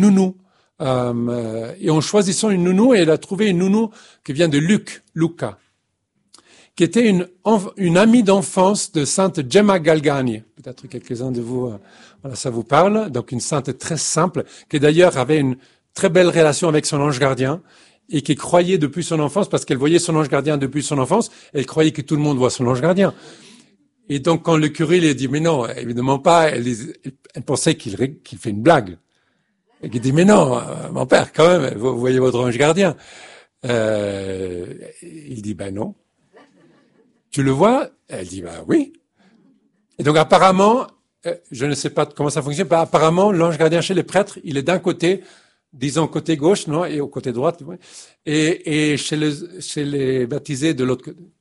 nounou. Et en choisissant une nounou, elle a trouvé une nounou qui vient de Lucca, qui était une amie d'enfance de sainte Gemma Galgani. Peut-être quelques-uns de vous, voilà, ça vous parle. Donc une sainte très simple, qui d'ailleurs avait une très belle relation avec son ange gardien et qui croyait depuis son enfance, parce qu'elle voyait son ange gardien depuis son enfance, elle croyait que tout le monde voit son ange gardien. Et donc quand le curé lui a dit, mais non, évidemment pas, elle pensait qu'il fait une blague. Et qu'il dit, mais non, mon père, quand même, vous voyez votre ange gardien. Il dit, ben non. Tu le vois? Elle dit, ben oui. Et donc apparemment, je ne sais pas comment ça fonctionne, mais apparemment, l'ange gardien chez les prêtres, il est d'un côté, disons côté gauche, non, et au côté droit, et chez les baptisés de l'autre côté.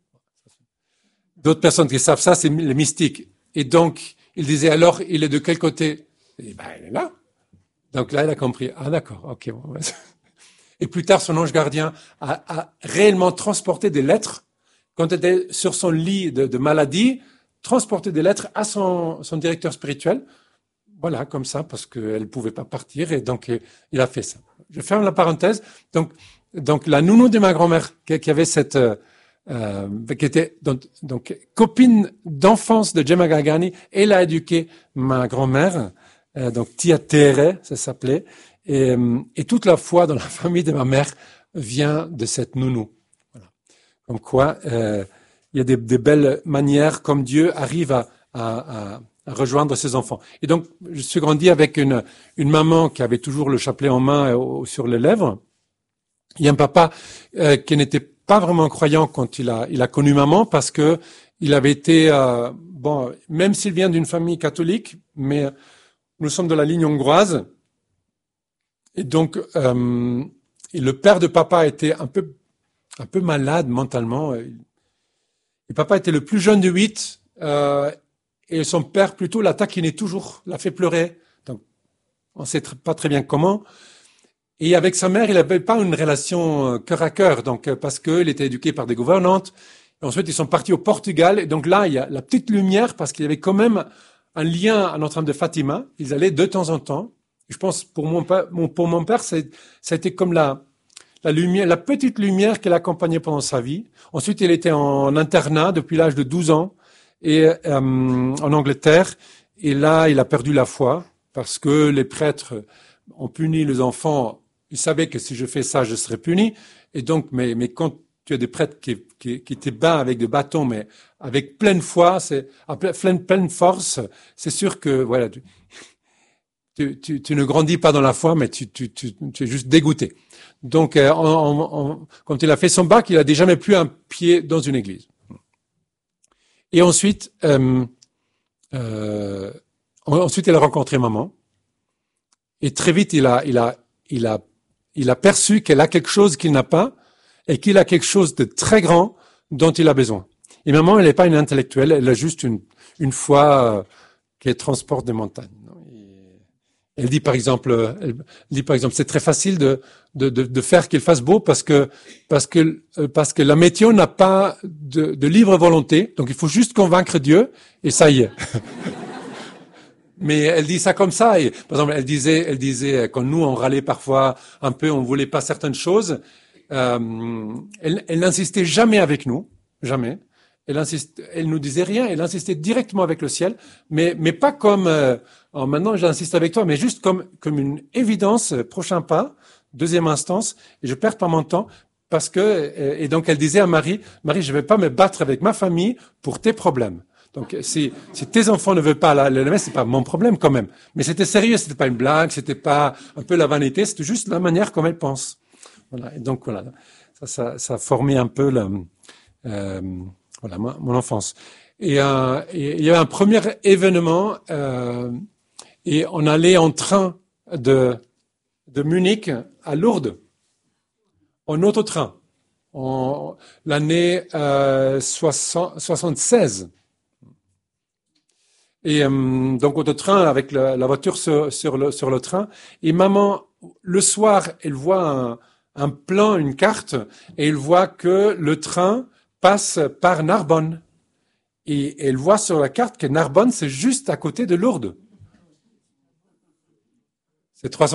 D'autres personnes qui savent ça, c'est les mystiques. Et donc, il disait, alors, il est de quel côté? Il dit, ben, il est là. Donc là, il a compris. Ah, d'accord, ok. Bon. Et plus tard, son ange gardien a réellement transporté des lettres, quand il était sur son lit de maladie, transporté des lettres à son directeur spirituel. Voilà, comme ça, parce qu'elle ne pouvait pas partir, et donc il a fait ça. Je ferme la parenthèse. Donc la nounou de ma grand-mère, qui avait cette... qui était donc copine d'enfance de Gemma Galgani, elle a éduqué ma grand-mère, donc Tia Tere, ça s'appelait, et toute la foi dans la famille de ma mère vient de cette nounou. Voilà. Comme quoi, il y a des belles manières comme Dieu arrive à rejoindre ses enfants. Et donc, je suis grandi avec une maman qui avait toujours le chapelet en main sur les lèvres. Il y a un papa qui n'était pas vraiment croyant quand il a connu maman, parce que il avait été bon, même s'il vient d'une famille catholique, mais nous sommes de la ligne hongroise, et donc et le père de papa était un peu malade mentalement. Et papa était le plus jeune de 8, et son père plutôt l'a taquiné toujours, l'a fait pleurer. Donc on sait pas très bien comment. Et avec sa mère, il n'avait pas une relation cœur à cœur, donc parce qu'il était éduqué par des gouvernantes. Et ensuite, ils sont partis au Portugal, et donc là, il y a la petite lumière, parce qu'il y avait quand même un lien à Notre-Dame de Fatima. Ils allaient de temps en temps. Et je pense pour mon père, ça a été comme la lumière, la petite lumière qui l'accompagnait pendant sa vie. Ensuite, il était en internat depuis l'âge de 12 ans et en Angleterre. Et là, il a perdu la foi parce que les prêtres ont puni les enfants. Ils savaient que si je fais ça, je serais puni. Et donc, mais quand tu as des prêtres qui te battent avec des bâtons, mais avec pleine foi, pleine force, c'est sûr que voilà, tu ne grandis pas dans la foi, mais tu es juste dégoûté. Donc, quand il a fait son bac, il a déjà jamais plus un pied dans une église. Et ensuite, ensuite, il a rencontré maman. Et très vite, il a perçu qu'elle a quelque chose qu'il n'a pas, et qu'il a quelque chose de très grand dont il a besoin. Et maman, elle n'est pas une intellectuelle, elle a juste une foi qui transporte des montagnes. Elle dit par exemple, c'est très facile de faire qu'il fasse beau parce que la météo n'a pas de libre volonté, donc il faut juste convaincre Dieu et ça y est. Mais elle dit ça comme ça. Et, par exemple, elle disait quand nous on râlait parfois un peu, on voulait pas certaines choses. Elle n'insistait jamais avec nous, jamais. Elle nous disait rien. Elle insistait directement avec le ciel, mais pas comme maintenant j'insiste avec toi, mais juste comme une évidence, prochain pas, deuxième instance. Et je perds pas mon temps parce que et donc elle disait à Marie, je vais pas me battre avec ma famille pour tes problèmes. Donc si tes enfants ne veulent pas la messe, c'est pas mon problème quand même. Mais c'était sérieux, c'était pas une blague, c'était pas un peu la vanité, c'était juste la manière comme elle pense. Voilà. Et donc voilà, ça a formé un peu voilà mon enfance. Et il y avait un premier événement et on allait en train de Munich à Lourdes en autotrain en l'année 76. Et donc autotrain avec la voiture sur le train. Et maman, le soir, elle voit un plan, une carte, et elle voit que le train passe par Narbonne. Et elle voit sur la carte que Narbonne, c'est juste à côté de Lourdes. C'est 300